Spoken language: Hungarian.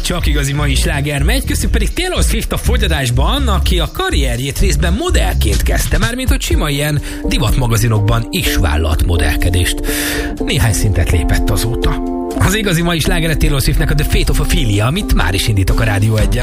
csak igazi mai sláger megy, köztük pedig Taylor Swift a fogyadásban, aki a karrierjét részben modellként kezdte, mármint hogy sima ilyen divatmagazinokban is vállalt modellkedést. Néhány szintet lépett azóta. Az igazi mai slágere Taylor Swiftnek a The Fate of Ophelia, amit már is indítok a Rádió 1-en.